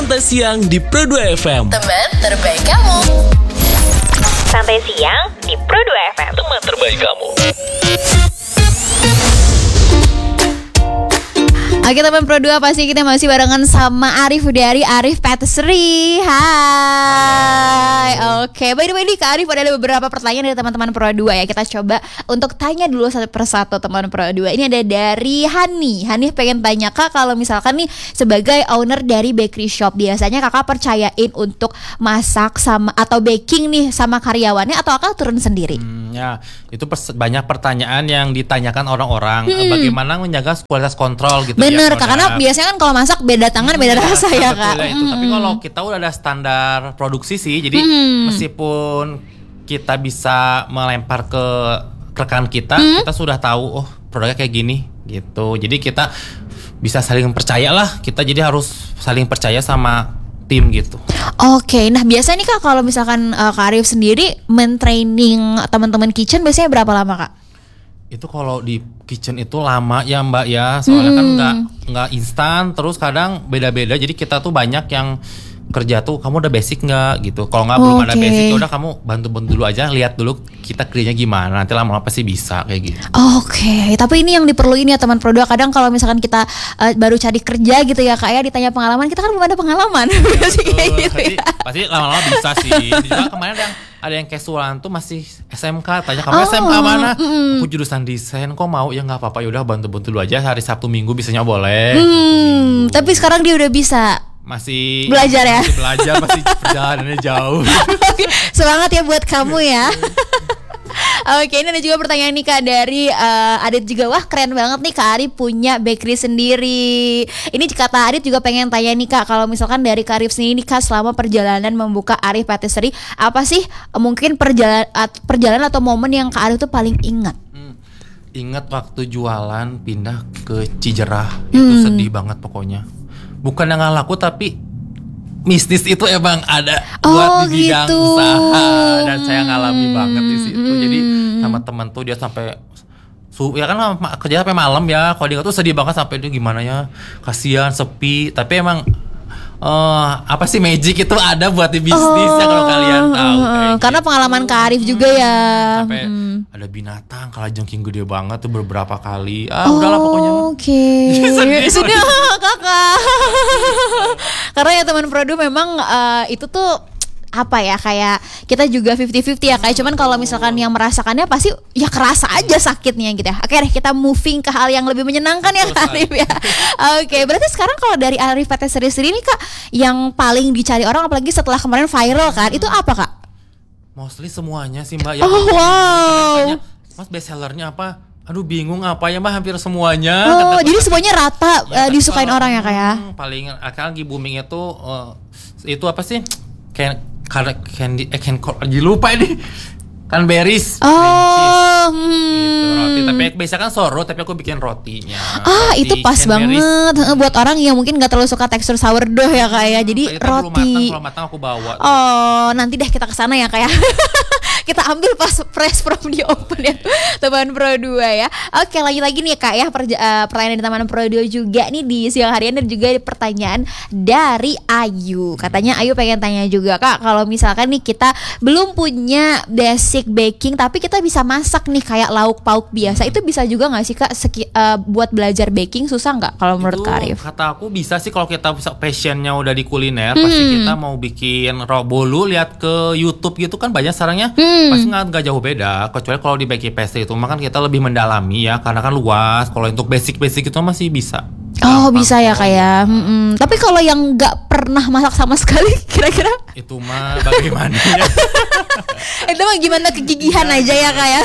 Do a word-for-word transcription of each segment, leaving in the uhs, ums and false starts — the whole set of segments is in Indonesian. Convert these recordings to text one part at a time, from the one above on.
Santai Siang di Pro dua F M. Teman terbaik kamu. Santai Siang di Pro dua F M. Teman terbaik kamu. Oke teman Pro dua, pasti kita masih barengan sama Arif dari Arif Patisserie. Hai. Oke, by the way nih Kak Arif, ada beberapa pertanyaan dari teman-teman Pro dua ya. Kita coba untuk tanya dulu satu persatu teman Pro dua. Ini ada dari Hani. Hani pengen tanya Kak, kalau misalkan nih sebagai owner dari bakery shop, biasanya Kakak percayain untuk masak sama atau baking nih sama karyawannya, atau Kakak turun sendiri? Hmm, ya, itu pers- banyak pertanyaan yang ditanyakan orang-orang. Hmm. Bagaimana menjaga kualitas kontrol gitu. Bener, ya, karena biasanya kan kalau masak beda tangan beda ya, rasa ya Kak. Itu. Mm-hmm. Tapi kalau kita udah ada standar produksi sih, jadi mm-hmm. meskipun kita bisa melempar ke rekan kita, mm-hmm. kita sudah tahu oh produknya kayak gini gitu. Jadi kita bisa saling percaya lah. Kita jadi harus saling percaya sama tim gitu. Oke, nah biasanya nih Kak kalau misalkan uh, Kak Arif sendiri men-training teman-teman kitchen biasanya berapa lama Kak? Itu kalau di kitchen itu lama ya Mbak ya, soalnya hmm. kan nggak nggak instan, terus kadang beda-beda. Jadi kita tuh banyak yang kerja tuh, kamu udah basic nggak gitu. Kalau nggak okay. belum ada basic, ya udah kamu bantu-bantu dulu aja, lihat dulu kita kerjanya gimana. Nanti lama-lama pasti bisa kayak gitu. Oke, okay. Tapi ini yang diperluin ya teman Pro dua. Kadang kalau misalkan kita uh, baru cari kerja gitu ya Kak ya, ditanya pengalaman, kita kan belum ada pengalaman. Ya, kayak gitu pasti, ya. Pasti lama-lama bisa sih. Juga kemarin yang ada yang casualan tuh masih S M K, tanya kamu oh, S M K mana? Mm. Aku jurusan desain, kok mau? Ya nggak apa-apa, yaudah bantu-bantu dulu aja, hari Sabtu Minggu bisanya boleh. Hmm, tapi sekarang dia udah bisa. Masih belajar ya? Masih belajar, masih perjalanannya jauh. Semangat ya buat kamu ya. Oke, ini ada juga pertanyaan nih Kak dari uh, Adit juga. Wah keren banget nih Kak Arif punya bakery sendiri. Ini kata Adit juga pengen tanya nih Kak, kalau misalkan dari Kak Arif sendiri nih Kak, selama perjalanan membuka Arif Patisserie, apa sih mungkin perjalanan perjalanan atau momen yang Kak Arif tuh paling ingat? Hmm, ingat waktu jualan pindah ke Cijerah, itu hmm. sedih banget pokoknya. Bukan yang nggak laku, tapi mistis itu emang ada oh, buat di bidang gitu. Usaha, dan saya ngalami hmm. banget di situ. Hmm. Jadi sama teman tuh dia sampai su ya kan kerja sampai malam ya. Kalau dia tuh sedih banget sampai dia gimana ya, kasihan sepi. Tapi emang uh, apa sih magic itu ada buat di bisnis oh, ya kalau kalian tahu. Uh, karena gitu. Pengalaman Kak Arif juga hmm. ya. Sampai hmm. ada binatang kalajengking gede banget tuh beberapa kali. Ah oh, udahlah pokoknya. Oke. Okay. Sedih kakak. Karena ya teman Pro dua memang uh, itu tuh apa ya, kayak kita juga fifty fifty ya kayak, cuman kalau misalkan yang merasakannya pasti ya kerasa aja sakitnya gitu ya. Oke deh, kita moving ke hal yang lebih menyenangkan ya Kak Arif ya. Oke, berarti sekarang kalau dari Arif Patisserie sendiri nih Kak, yang paling dicari orang apalagi setelah kemarin viral kan, itu apa Kak? Mostly semuanya sih Mbak ya. Oh wow. Mas best sellernya apa? Aduh bingung apa ya Mbak, hampir semuanya. Oh jadi semuanya rata ya, uh, disukain kalau, orang ya Kak ya? Hmm, paling akan lagi booming itu uh, itu apa sih? Kayak candy, eh candy lupa ini. Kan berries, oh, hmm. gitu, roti. Tapi biasa kan soro, tapi aku bikin rotinya. Ah, roti, itu pas banget berries. Buat orang yang mungkin nggak terlalu suka tekstur sourdough ya Kak ya. Jadi hmm, roti. Kalau matang, matang aku bawa. Oh, tuh. Nanti deh kita kesana ya Kak ya. Kita ambil pas press from di open ya teman Pro dua ya. Oke, lanjut lagi nih Kak ya, perja- uh, pertanyaan dari teman Pro dua juga nih di siang harian, dan juga pertanyaan dari Ayu. Katanya Ayu pengen tanya juga Kak, kalau misalkan nih kita belum punya basic baking tapi kita bisa masak nih kayak lauk pauk biasa, itu bisa juga nggak sih Kak seki- uh, buat belajar baking, susah nggak kalau menurut Kak Arif? Kata aku bisa sih, kalau kita passionnya udah di kuliner, hmm. pasti kita mau bikin bolu, lihat ke YouTube gitu kan banyak sarangnya. Hmm. Pasti nggak nggak jauh beda, kecuali kalau di baking pastry itu makan kita lebih mendalami ya, karena kan luas. Kalau untuk basic-basic itu masih bisa. Oh gampang. Bisa ya kayak. Hmm. Tapi kalau yang nggak pernah masak sama sekali, kira-kira? Itu mah bagaimana ya? Itu mah gimana kegigihan aja ya kayak.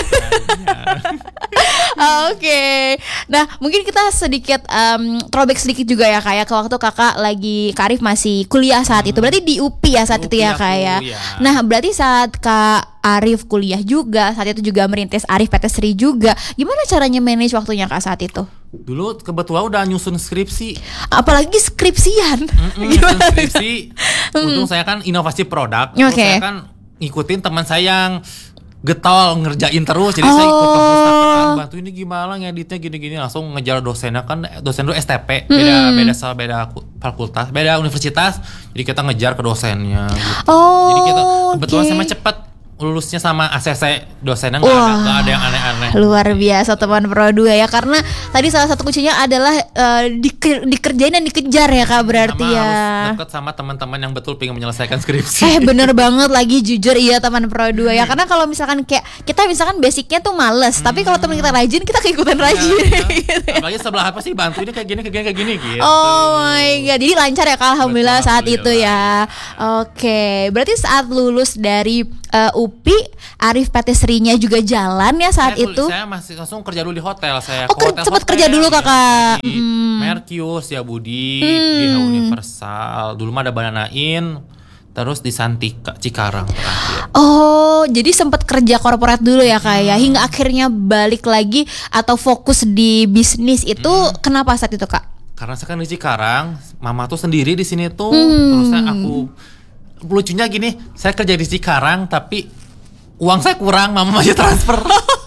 Oke, okay. Nah mungkin kita sedikit um, throwback sedikit juga ya kayak ke waktu kakak lagi, Kak Arif masih kuliah saat itu, berarti di U P I ya saat di itu ya kayak. Nah berarti saat Kak Arif kuliah juga, saat itu juga merintis Arif Patisserie juga, gimana caranya manage waktunya Kak saat itu? Dulu kebetulan udah nyusun skripsi. Apalagi skripsian. Nyusun skripsi. Untung saya kan inovasi produk. Terus okay. saya kan ngikutin teman saya yang getol ngerjain terus, jadi oh. saya ikut perpustakaan Kak, bantu ini gimana ngeditnya gini-gini, langsung ngejar dosennya kan, dosen dulu S T P, beda Hmm. beda beda fakultas, beda universitas, jadi kita ngejar ke dosennya. Gitu. Oh, Jadi kita kebetulan oke. sama cepet lulusnya sama A C C dosennya nggak ada, Wah. nggak ada yang aneh-aneh. Luar biasa teman Pro dua ya, karena tadi salah satu kuncinya adalah eh, dike- dikerjain dan dikejar ya Kak, berarti Sama ya. harus deket sama teman-teman yang betul pengen menyelesaikan skripsi. Eh bener banget lagi, jujur iya teman Pro dua ya, karena kalau misalkan kayak kita misalkan basicnya tuh males, tapi kalau teman kita rajin kita keikutan rajin. Gitu ya. Apalagi sebelah apa sih bantu ini kayak gini kayak gini kayak gini gitu. Oh my god, jadi lancar ya Kak, alhamdulillah Betul, saat itu ya. Oke, berarti saat lulus dari eh, U P I, Arif Patisserie-nya juga jalan ya saat Saya, itu. saya masih langsung kerja dulu di hotel. Saya Oh, ke ke- hotel sempet hotel, kerja dulu, Kakak. Di Hmm. Mercure, Setiabudi, di Universal. Dulu mah ada Bananain, terus di Santika Cikarang terakhir. Oh, jadi sempat kerja korporat dulu ya Kak ya, hingga akhirnya balik lagi atau fokus di bisnis itu kenapa saat itu Kak? Karena saya kan di Cikarang, mama tuh sendiri di sini tuh. Hmm. Terus saya aku lucunya gini, saya kerja di Cikarang tapi uang saya kurang, mama masih transfer.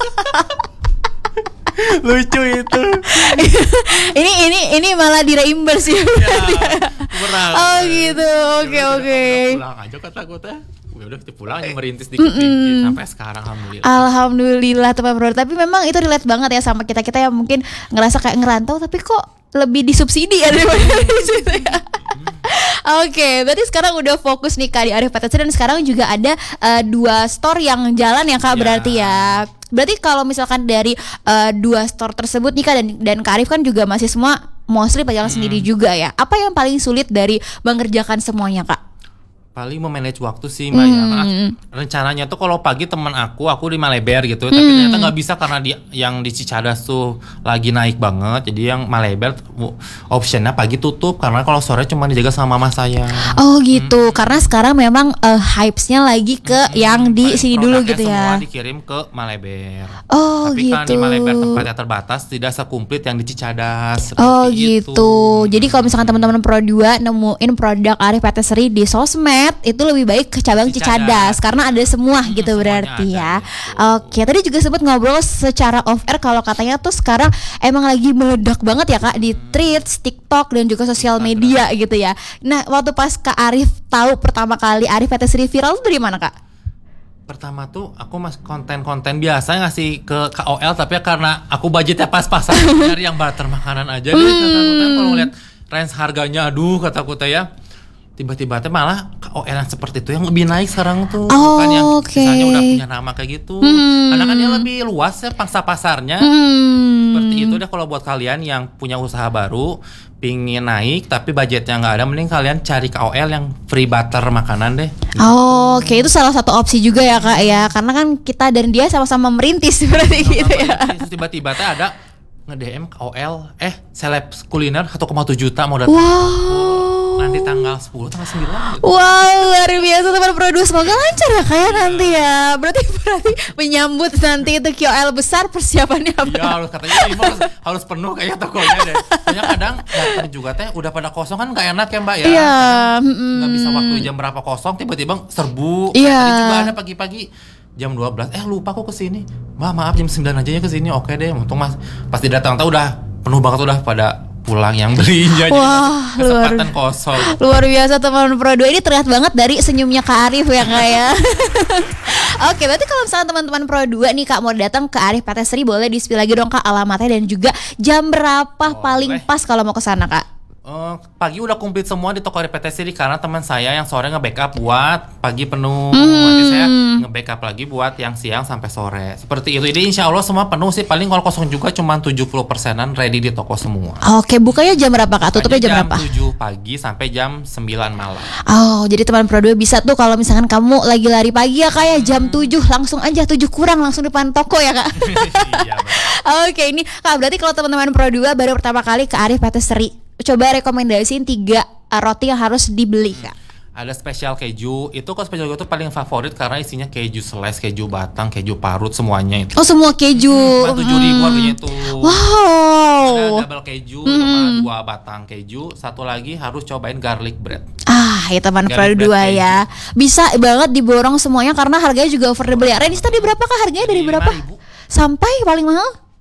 Lucu itu. ini ini ini malah di reimburse ya. Ya, kurang. Oh gitu, oke Ya udah, oke. udah pulang aja kata gue teh. Ya udah pulang aja merintis dikit-dikit sampai sekarang alhamdulillah. Alhamdulillah teman bro. Tapi memang itu relate banget ya sama kita kita yang mungkin ngerasa kayak ngerantau tapi kok lebih disubsidi ya daripada di situ ya. Oke, berarti sekarang udah fokus nih Kak di Arif Patisserie, dan sekarang juga ada uh, dua store yang jalan ya Kak, Ya. berarti ya. Berarti kalau misalkan dari uh, dua store tersebut nih Kak, dan dan Kak Arif kan juga masih semua mostly pegang sendiri juga ya. Apa yang paling sulit dari mengerjakan semuanya Kak? Paling memanage waktu sih Mbak ya. Karena rencananya tuh kalau pagi teman aku, aku di Maleber gitu, tapi ternyata nggak bisa karena dia yang di Cicadas tuh lagi naik banget. Jadi yang Maleber optionnya pagi tutup karena kalau sore cuma dijaga sama mama saya. Oh gitu, karena sekarang memang uh, hypes-nya lagi ke yang di Paling sini dulu produknya gitu ya. Semua dikirim ke Maleber. Oh Tapi kan di gitu. Maleber tempatnya terbatas, tidak sekomplit yang di Cicadas. seperti Oh itu. gitu. Jadi kalau misalkan teman-teman Pro dua nemuin produk Arif Patisserie di sosmed, itu lebih baik ke cabang Cicadas, Cicadas. karena ada semua gitu semuanya berarti ada ya. gitu. Oke, tadi juga sempat ngobrol secara off air kalau katanya tuh sekarang emang lagi meledak banget ya Kak di Threads, TikTok dan juga sosial media gitu ya. Nah, waktu pas Kak Arif tahu pertama kali Arif Patisserie viral tuh dari mana Kak? Pertama tuh aku mas konten-konten biasa ngasih ke K O L, tapi ya karena aku budgetnya pas-pasan dari yang barter makanan aja. Jadi kata-kata kalau lihat range harganya, aduh kataku teh ya. Tiba-tiba teh malah K O L yang seperti itu yang lebih naik sekarang tuh, Oh, bukan yang oke. misalnya udah punya nama kayak gitu. Karena kan dia lebih luas ya pangsa pasarnya. Hmm. Seperti itu deh kalau buat kalian yang punya usaha baru, pingin naik tapi budgetnya nggak ada, mending kalian cari K O L yang free barter makanan deh. Oh, oke, itu salah satu opsi juga ya Kak ya, karena kan kita dan dia sama-sama merintis berarti gitu ya. Terus tiba-tiba teh ada nge-D M K O L, eh seleb kuliner satu koma tujuh juta mau datang. Wow. Nanti tanggal sepuluh, tanggal sembilan gitu. Wow, luar biasa teman Pro dua, semoga lancar ya kayak nanti ya. Berarti berarti menyambut nanti itu K O L besar, persiapannya apa? Iya harus katanya ini harus, harus penuh kayak tokonya deh. Soalnya kadang datang juga teh udah pada kosong kan gak enak ya Mbak ya. Iya, Kadang nggak bisa waktu jam berapa kosong, tiba-tiba serbu. Iya. Tadi juga ada pagi-pagi jam dua belas, eh lupa aku kesini. Mbak maaf jam sembilan aja ya kesini. Oke deh, untung mas pasti datang tuh udah penuh banget, udah pada pulang yang belinya. Jadi Wah, luar- kesempatan kosong. Luar biasa teman Pro dua, ini terlihat banget dari senyumnya Kak Arif ya Kak ya. Oke, berarti kalau misalnya teman-teman Pro dua nih Kak mau datang ke Arif Patisserie, boleh di-spill lagi dong Kak alamatnya dan juga jam berapa paling Boleh. pas kalau mau ke sana Kak? Eh, pagi udah komplit semua di toko Arif Patisserie karena teman saya yang sore nge-backup buat pagi penuh. Nanti saya nge-backup lagi buat yang siang sampai sore. Seperti itu. Jadi insya Allah semua penuh sih. Paling kalau kosong juga cuma tujuh puluh persenan ready di toko semua. Oke, bukanya jam berapa Kak? Tutupnya jam, berapa? tujuh pagi sampai jam sembilan malam. Oh, jadi teman Pro dua bisa tuh kalau misalkan kamu lagi lari pagi ya Kak ya, jam tujuh langsung aja, tujuh kurang langsung depan toko ya Kak. Iya, betul. Oke, ini Kak berarti kalau teman-teman Pro dua baru pertama kali ke Arif Patisserie, coba rekomendasiin tiga uh, roti yang harus dibeli Kak. Ada spesial keju. Itu kalau spesial keju itu paling favorit karena isinya keju slice, keju batang, keju parut semuanya itu. Oh, semua keju. Cuma tujuh ribu harganya itu. Wow. Ada double keju, sama dua batang keju. Satu lagi harus cobain garlic bread. Ah, ya teman Pro Garlic bread dua keju. ya. Bisa banget diborong semuanya karena harganya juga affordable ya. Renis tadi berapa Kak harganya, dari berapa lima ribu. sampai paling mahal?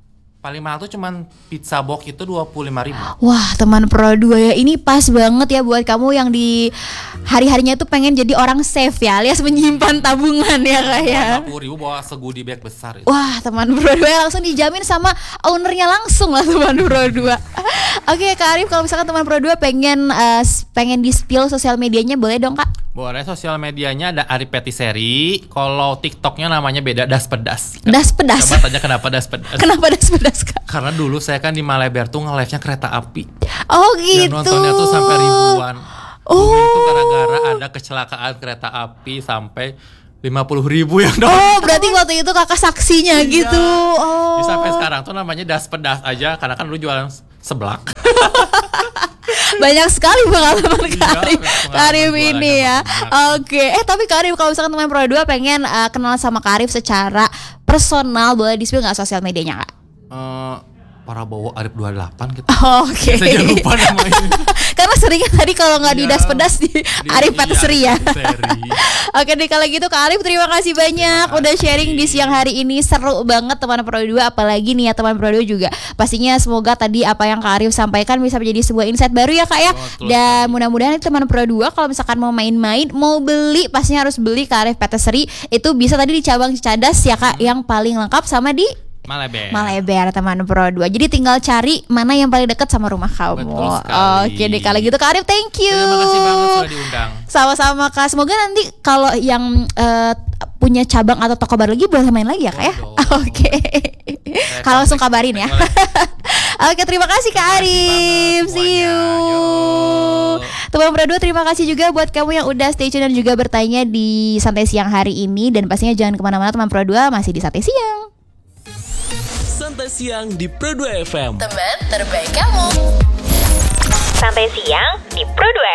Paling mahal tuh cuman pizza box itu dua puluh lima ribu. Wah, teman Pro dua ya, ini pas banget ya buat kamu yang di hari-harinya tuh pengen jadi orang safe ya, alias menyimpan tabungan ya Kak ya. lima puluh ribu bawa segudi bag besar itu. Wah, teman Pro dua langsung dijamin sama ownernya langsung lah teman Pro dua. Oke Kak Arif, kalau misalkan teman Pro dua pengen uh, pengen di-spill sosial medianya boleh dong Kak? Boleh, sosial medianya ada Arif Petisserie. Kalau TikToknya namanya beda, Das Pedas. Das Pedas. Coba tanya kenapa Das Pedas. Kenapa Das Pedas Kak? Karena dulu saya kan di Malibère tuh nge-live-nya kereta api. Oh gitu. Dan nontonnya tuh sampai ribuan. Oh. Itu gara-gara ada kecelakaan kereta api sampai lima puluh ribu yang nonton. Oh, berarti waktu itu kakak saksinya Iya. gitu. Oh. Jadi sampai sekarang tuh namanya Das Pedas aja, karena kan dulu jualan seblak. Banyak sekali pengalaman Iya, Kak Arif, pengalaman Kak Arif jualannya ini ya. banyak. Oke, eh tapi Kak Arif kalau misalkan teman Pro dua pengen uh, kenal sama Kak Arif secara personal, boleh di-spill nggak sosial medianya Kak? Eh, Parabowo Arif dua puluh delapan gitu. Oke. Saya jangan lupa namanya. Karena seringnya tadi kalau nggak di Iya. Das Pedas di Arif Iya, Petisserie ya. Petisserie. Oke deh kalau gitu Kak Arif, terima kasih banyak Terima udah kasih. sharing di siang hari ini. Seru banget teman Pro dua, apalagi nih ya teman Pro dua juga. Pastinya semoga tadi apa yang Kak Arif sampaikan bisa menjadi sebuah insight baru ya Kak ya. Betul Dan sekali. mudah-mudahan nih teman Pro dua kalau misalkan mau main-main, mau beli, pastinya harus beli Kak Arif Petisserie. Itu bisa tadi di cabang Cicadas ya Kak, yang paling lengkap sama di Malibère. Malibère teman Pro dua. Jadi tinggal cari mana yang paling dekat sama rumah kamu. Betul sekali. Oke deh kalau gitu Kak Arif, thank you. Terima kasih banget sudah diundang. Sama-sama Kak. Semoga nanti kalau yang eh, punya cabang atau toko baru lagi boleh main lagi ya Kak ya. Boleh. Oke. Kalau langsung kabarin ya. Oke, terima kasih Kak Terima kasih Arif. banget See you. semuanya. Yo. Teman Pro dua, terima kasih juga buat kamu yang udah stay tune dan juga bertanya di Santai Siang hari ini. Dan pastinya jangan kemana-mana teman Pro dua, masih di Santai Siang. Santai siang di Pro dua F M. Teman terbaik kamu. Santai siang di Pro dua